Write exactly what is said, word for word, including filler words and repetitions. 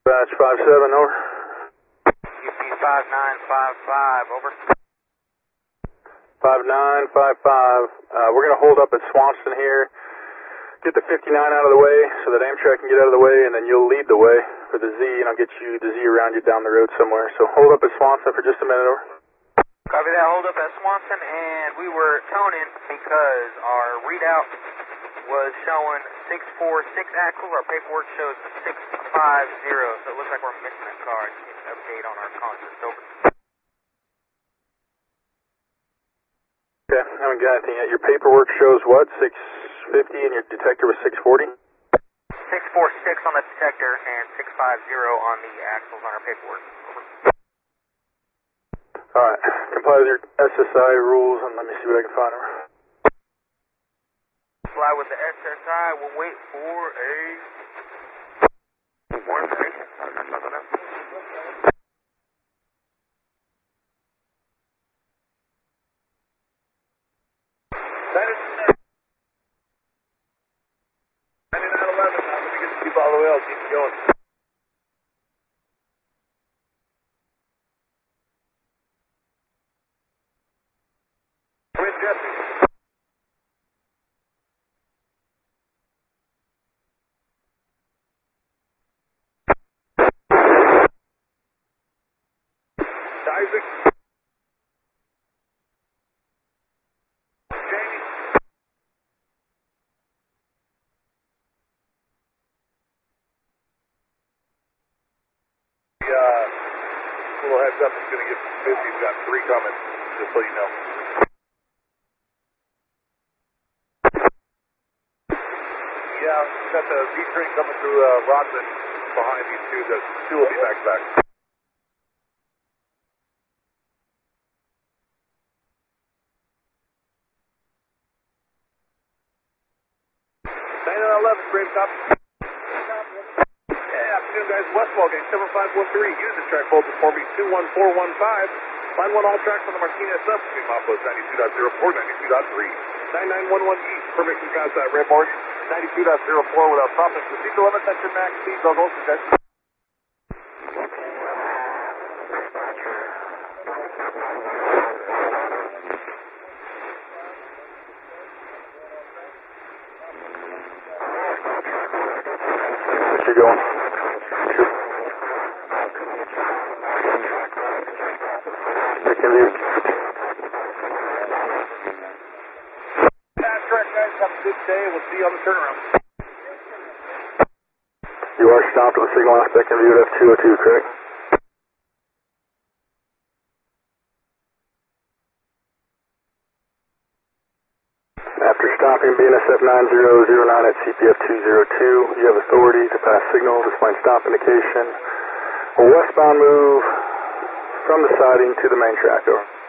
Batch five seven, over. U P five nine five five, over. five nine five five, uh, we're going to hold up at Swanston here. Get the fifty-nine out of the way so that Amtrak can get out of the way, and then you'll lead the way for the Z, and I'll get you the Z around you down the road somewhere. So hold up at Swanston for just a minute, over. Copy that, hold up at Swanson, and we were toning because our readout was showing six four six axle. Our paperwork shows six five zero, so it looks like we're missing a car. Just need an update on our conscious, over. Okay, I haven't got anything yet. Your paperwork shows what, six fifty, and your detector was six forty? six four six on the detector and six five zero on the axles on our paperwork, over. Alright, comply with your S S I rules, and let me see what I can find, over. Fly with the S S I, we'll wait for a more information. ninety-nine eleven, now let me get the people all the way else, keep it going. Come in, Jesse. Isaac. Jamie. Uh, little heads up, it's going to get busy. We've got three coming, just so you know. Yeah, we've got the V train coming through uh, Rodman behind these two. The two will be back to back. ninety-nine eleven, Brave copy. Hey, afternoon, guys. Westwall, gang seven five one three. Use the track voltage for me, two one four one five. Line one all tracks on the Martinez sub between milepost ninety-two point zero four, ninety-two point three. nine nine one one East, permission contact, red board, ninety-two point zero four without stopping. Proceed to limit, that's your max speed, those also, guys. Where you going? Taking you. That's correct, guys. Have a good day. We'll see you on the turnaround. You are stopped with a signal aspect and viewed F two oh two, correct? After stopping B N S F nine zero zero nine at C P F two zero two, you have authority to pass signal, displaying stop indication. A westbound move from the siding to the main track, over.